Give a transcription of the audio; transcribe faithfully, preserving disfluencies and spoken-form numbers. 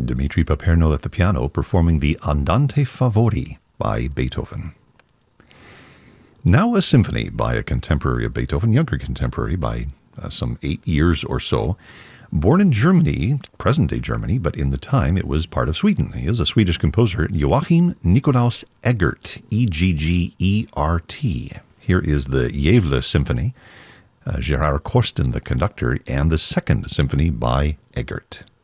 Dmitri Paperno at the piano performing the Andante Favori by Beethoven. Now a symphony by a contemporary of Beethoven, younger contemporary by uh, some eight years or so. Born in Germany, present-day Germany, but in the time it was part of Sweden. He is a Swedish composer, Joachim Nikolaus Eggert, E G G E R T. Here is the Gävle Symphony, uh, Gerard Korsten, the conductor, and the second symphony by Eggert.